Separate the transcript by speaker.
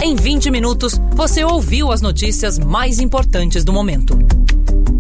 Speaker 1: Em 20 minutos, você ouviu as notícias mais importantes do momento.